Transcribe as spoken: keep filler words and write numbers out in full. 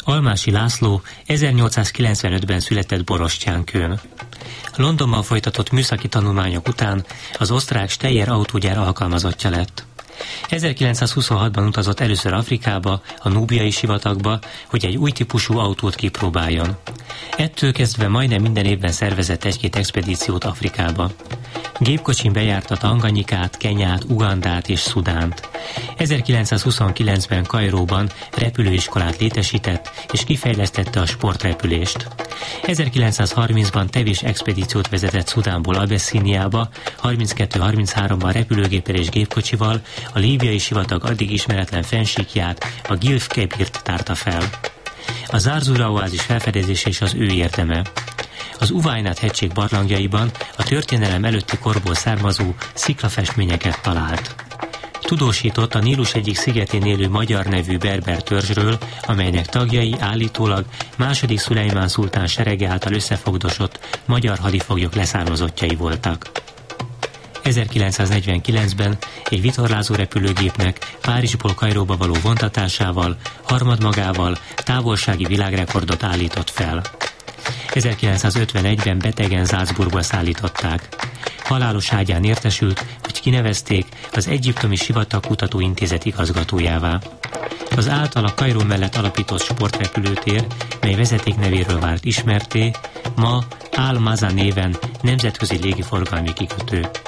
Almási László ezernyolcszázkilencvenötben született Borostyánkőn. Londonban folytatott műszaki tanulmányok után az osztrák Steyr autógyár alkalmazottja lett. ezerkilencszázhuszonhatban utazott először Afrikába, a núbiai sivatagba, hogy egy új típusú autót kipróbáljon. Ettől kezdve majdnem minden évben szervezett egy-két expedíciót Afrikába. Gépkocsin bejárta Tanganyikát, Kenyát, Ugandát és Szudánt. ezerkilencszázhuszonkilencben Kairóban repülőiskolát létesített és kifejlesztette a sportrepülést. ezerkilencszázharmincban tevés expedíciót vezetett Szudánból Abeszíniába, harminckettő-harmincháromban repülőgéppel és gépkocsival a líbiai sivatag addig ismeretlen fennsíkját, a Gilf Kebirt tárta fel. A Zarzura oázis felfedezése is az ő érdeme. Az Uwainat hegység barlangjaiban a történelem előtti korból származó sziklafestményeket talált. Tudósított a Nílus egyik szigetén élő magyar nevű berber törzsről, amelynek tagjai állítólag második Szulejmán szultán serege által összefogdosott magyar hadifoglyok leszármazottjai voltak. ezerkilencszáznegyvenkilencben egy vitorlázó repülőgépnek Párizsból Kairóba való vontatásával, harmadmagával távolsági világrekordot állított fel. ezerkilencszázötvenegyben betegen Salzburgba szállították. Halálos ágyán értesült, hogy kinevezték az Egyiptomi Sivatagkutató Intézet igazgatójává. Az általa Kairó mellett alapított sportrepülőtér, mely vezetéknevéről vált ismertté, ma Al Maza néven nemzetközi légiforgalmi kikötő.